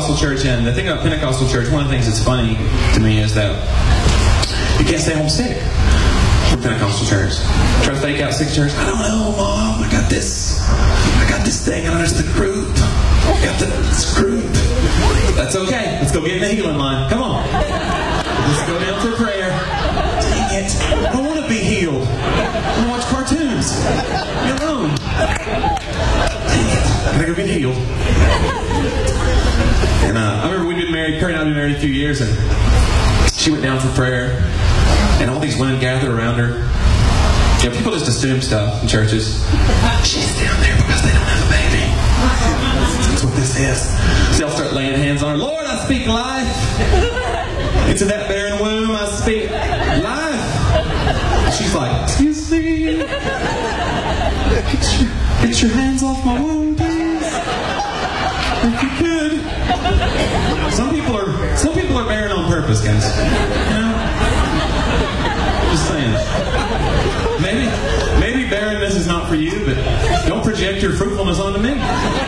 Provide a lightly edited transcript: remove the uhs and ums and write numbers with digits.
Pentecostal church, and the thing about Pentecostal church, one of the things that's funny to me is that you can't stay home sick from Pentecostal church. Try to fake out sick church. I don't know, Mom. I got this thing. I don't know, it's the group. I got this group. That's okay. Let's go get in the healing line. Come on. Let's go down for prayer. Dang it. I don't want to be healed. I want to watch cartoons. You're alone. Dang it. I gotta go get healed. And I remember we'd been married, Kurt and I had been married a few years, and she went down for prayer, and all these women gathered around her. You know, people just assume stuff in churches. She's down there because they don't have a baby. That's what this is. So they'll start laying hands on her. Lord, I speak life. Into that barren womb, I speak life. She's like, excuse me. Get your hands off my womb, please. If you could. Some people are barren on purpose, guys. You know? Just saying. Maybe barrenness is not for you, but don't project your fruitfulness onto me.